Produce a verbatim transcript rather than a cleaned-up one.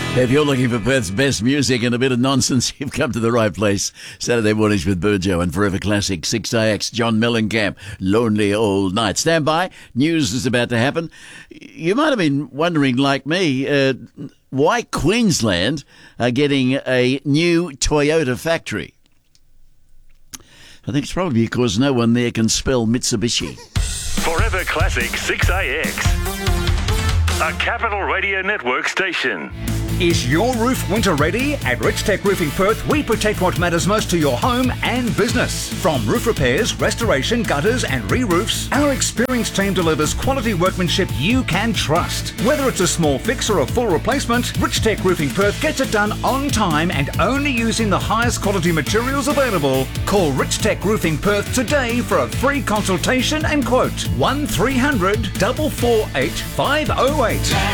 If you're looking for Perth's best music and a bit of nonsense, you've come to the right place. Saturday mornings with Burjo and Forever Classic, six A X, John Mellencamp, Lonely Old Night. Stand by, news is about to happen. You might have been wondering, like me, uh, why Queensland are getting a new Toyota factory. I think it's probably because no one there can spell Mitsubishi. Forever Classic six A X, a Capital Radio Network station. Is your roof winter ready? At Rich Tech Roofing Perth, we protect what matters most to your home and business. From roof repairs, restoration, gutters and re-roofs, our experienced team delivers quality workmanship you can trust. Whether it's a small fix or a full replacement, Rich Tech Roofing Perth gets it done on time and only using the highest quality materials available. Call Rich Tech Roofing Perth today for a free consultation and quote one three hundred, four four eight, five oh eight.